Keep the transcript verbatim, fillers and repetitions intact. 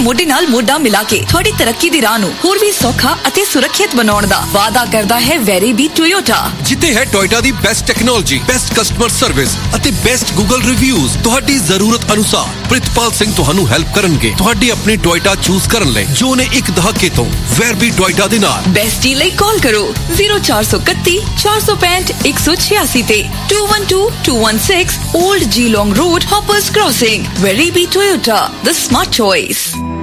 ਮੋਢੇ ਨਾਲ ਮੋਢਾ ਮਿਲਾ ਕੇ ਤੁਹਾਡੀ ਤਰੱਕੀ ਦੀ ਰਾਹ ਨੂੰ ਹੋਰ ਵੀ ਸੌਖਾ ਅਤੇ ਸੁਰੱਖਿਅਤ ਬਣਾਉਣ ਦਾ ਵਾਅਦਾ ਕਰਦਾ ਹੈ ਵੈਰੀਬੀ ਟੋਯੋਟਾ। ਜਿੱਥੇ ਹੈ ਟੋਯੋਟਾ ਦੀ best technology, best customer service ਅਤੇ ਬੈਸਟ ਗੂਗਲ ਰਿਵਿਊਜ਼। ਤੁਹਾਡੀ ਜ਼ਰੂਰਤ ਅਨੁਸਾਰ ਪ੍ਰਿਤਪਾਲ ਸਿੰਘ ਤੁਹਾਨੂੰ ਹੈਲਪ ਕਰਨਗੇ ਤੁਹਾਡੀ ਆਪਣੀ ਟੋਯੋਟਾ ਚੂਜ਼ ਕਰਨ ਲਈ, ਜੋ ਨੇ ਇੱਕ ਦਹਾਕੇ ਤੋਂ ਵੈਰਬੀ ਟੋਯੋਟਾ ਦੇ ਨਾਲ। ਬੈਸਟੀ ਲਈ ਕਾਲ ਕਰੋ zero four six one four four five one one six zero ਤੇ two one two two one six Old Geelong Road, Hoppers Crossing. Very be Toyota, the smart choice.